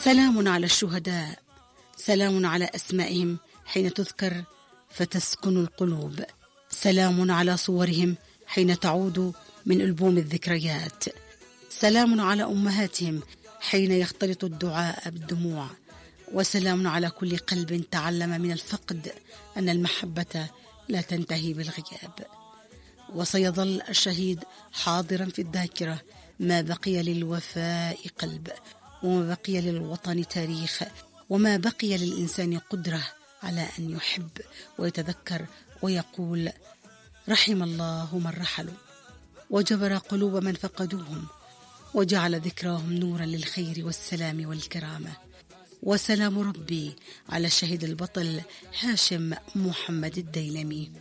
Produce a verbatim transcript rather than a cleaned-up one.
سلام على الشهداء، سلام على أسمائهم حين تذكر فتسكن القلوب، سلام على صورهم حين تعود من ألبوم الذكريات، سلام على أمهاتهم حين يختلط الدعاء بالدموع، وسلام على كل قلب تعلم من الفقد أن المحبة لا تنتهي بالغياب. وسيظل الشهيد حاضرا في الذاكرة ما بقي للوفاء قلب، وما بقي للوطن تاريخ، وما بقي للإنسان قدرة على أن يحب ويتذكر ويقول رحم الله من رحلوا، وجبر قلوب من فقدوهم، وجعل ذكراهم نورا للخير والسلام والكرامة. وسلام ربي على الشهيد البطل هاشم محمد الديلمي.